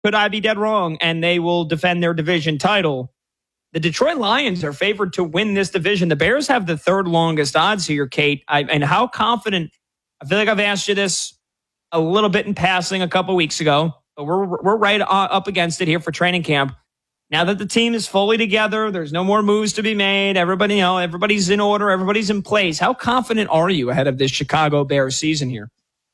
could I be dead wrong? And they will defend their division title. The Detroit Lions are favored to win this division. The Bears have the third longest odds here, Kate. And how confident? I feel like I've asked you this a little bit in passing a couple weeks ago, but we're right up against it here for training camp. Now that the team is fully together, there's no more moves to be made. Everybody's in order. Everybody's in place. How confident are you ahead of this Chicago Bears season here?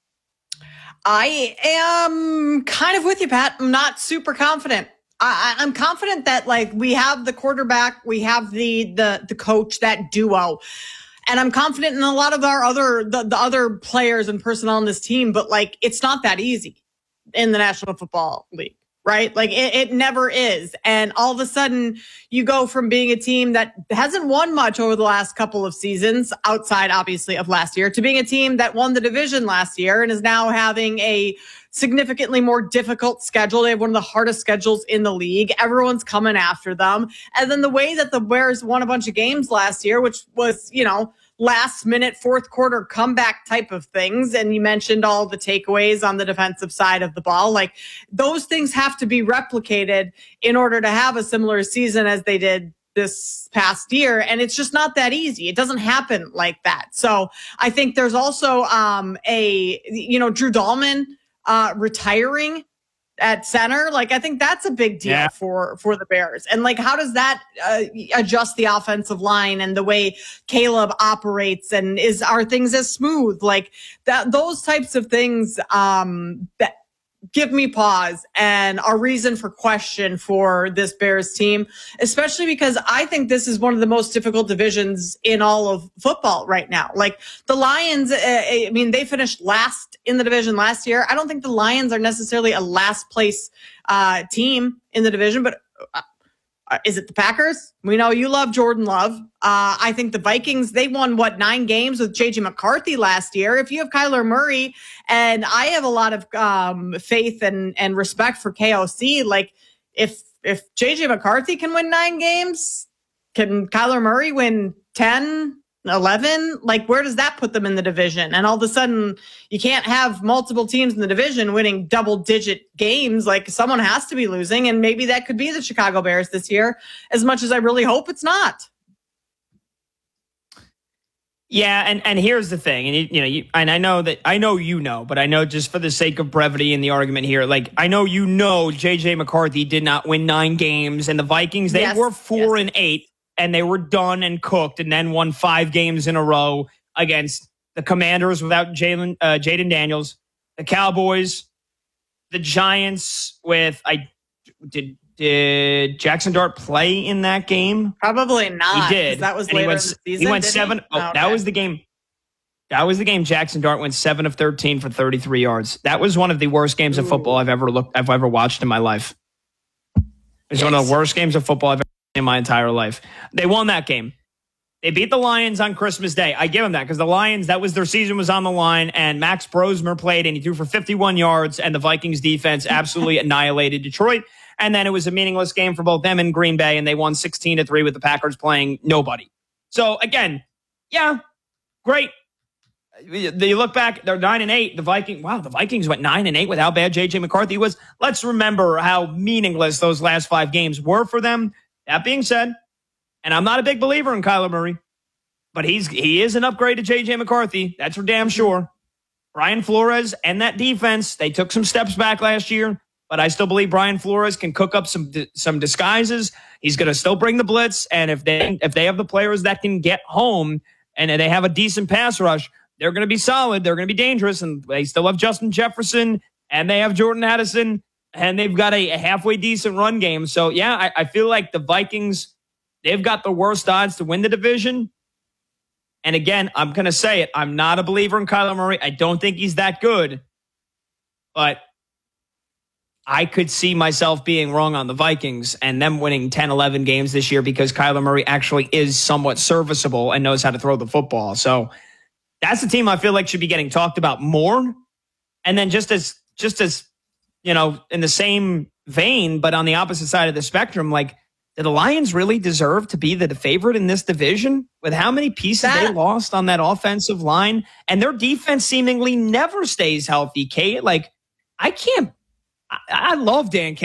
I am kind of with you, Pat. I'm not super confident. I'm confident that we have the quarterback, we have the coach, that duo, and I'm confident in a lot of our other players and personnel on this team. But it's not that easy in the National Football League. Right? It never is. And all of a sudden you go from being a team that hasn't won much over the last couple of seasons, outside obviously of last year, to being a team that won the division last year and is now having a significantly more difficult schedule. They have one of the hardest schedules in the league. Everyone's coming after them. And then the way that the Bears won a bunch of games last year, which was, last minute fourth quarter comeback type of things. And you mentioned all the takeaways on the defensive side of the ball. Those things have to be replicated in order to have a similar season as they did this past year. And it's just not that easy. It doesn't happen like that. So I think there's also Drew Dahlman retiring at center. I think that's a big deal for the Bears. And how does that adjust the offensive line and the way Caleb operates, and are things as smooth? Those types of things that give me pause and a reason for question for this Bears team, especially because I think this is one of the most difficult divisions in all of football right now. The Lions, they finished last in the division last year. I don't think the Lions are necessarily a last place team in the division, but is it the Packers? We know you love Jordan Love. I think the Vikings, they won 9 games with JJ McCarthy last year. If you have Kyler Murray, and I have a lot of faith and respect for KOC, if JJ McCarthy can win 9 games, can Kyler Murray win 10, 11? Where does that put them in the division? And all of a sudden you can't have multiple teams in the division winning double-digit games. Someone has to be losing, and maybe that could be the Chicago Bears this year, as much as I really hope it's not. Yeah, and here's the thing, and I know but I know just for the sake of brevity in the argument here, I know JJ McCarthy did not win 9 games, and the Vikings, they were 4-8. And they were done and cooked, and then won 5 games in a row against the Commanders without Jaden Daniels, the Cowboys, the Giants with did Jackson Dart play in that game? Probably not. He did. That was later in the season. He went 7. That was the game. That was the game. Jackson Dart went 7 of 13 for 33 yards. That was one of the worst games of football I've ever watched in my life. It was one of the worst games of football I've ever in my entire life. They won that game. They beat the Lions on Christmas Day. I give them that because the Lions, their season was on the line, and Max Brosmer played and he threw for 51 yards, and the Vikings defense absolutely annihilated Detroit. And then it was a meaningless game for both them and Green Bay, and they won 16-3 with the Packers playing nobody. So again, great. You look back, they're 9-8. The Vikings went 9-8 with how bad JJ McCarthy was. Let's remember how meaningless those last 5 games were for them. That being said, and I'm not a big believer in Kyler Murray, but he is an upgrade to J.J. McCarthy. That's for damn sure. Brian Flores and that defense, they took some steps back last year, but I still believe Brian Flores can cook up some disguises. He's going to still bring the blitz, and if they have the players that can get home and they have a decent pass rush, they're going to be solid. They're going to be dangerous, and they still have Justin Jefferson, and they have Jordan Addison. And they've got a halfway decent run game. So, I feel like the Vikings, they've got the worst odds to win the division. And again, I'm going to say it. I'm not a believer in Kyler Murray. I don't think he's that good. But I could see myself being wrong on the Vikings and them winning 10, 11 games this year because Kyler Murray actually is somewhat serviceable and knows how to throw the football. So that's the team I feel like should be getting talked about more. And then just as in the same vein, but on the opposite side of the spectrum, do the Lions really deserve to be the favorite in this division with how many pieces they lost on that offensive line? And their defense seemingly never stays healthy, Kate. I love Dan